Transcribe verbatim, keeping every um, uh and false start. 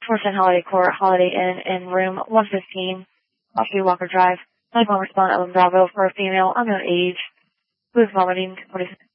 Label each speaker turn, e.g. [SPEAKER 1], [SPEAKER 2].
[SPEAKER 1] Fortune Holiday Court, Holiday Inn, in room one fifteen, Osprey Walker Drive. nine one respond, Ellen Bravo, for a female, unknown age, who is vomiting,